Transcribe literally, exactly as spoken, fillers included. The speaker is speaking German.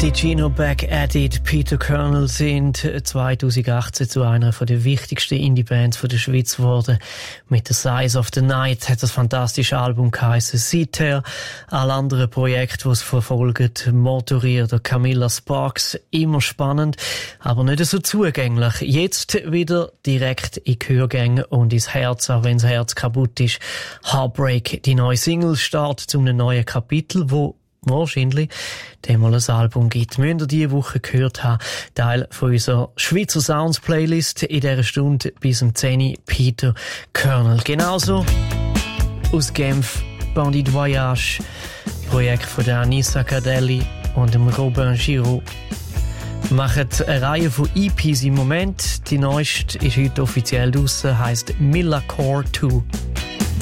Die Gino Back at It, Peter Kernel sind zwanzig achtzehn zu einer der wichtigsten Indie-Bands der Schweiz geworden. Mit The Size of the Night hat das fantastische Album geheissen. Seither alle anderen Projekte, die es verfolgen, Motorier oder Camilla Sparks, immer spannend, aber nicht so zugänglich. Jetzt wieder direkt in die Hörgänge und ins Herz, auch wenn das Herz kaputt ist. Heartbreak, die neue Single, Start zu einem neuen Kapitel, wo wahrscheinlich dem mal ein Album gibt. Müsst ihr diese Woche gehört haben. Teil von unserer Schweizer Sounds Playlist in dieser Stunde bis zum zehn Uhr Peter Kernel. Genauso aus Genf Bandit Voyage, Projekt von der Anissa Cadelli und dem Robin Giraud. Wir machen eine Reihe von E Ps im Moment. Die neueste ist heute offiziell draussen, heisst Miller Core zwei.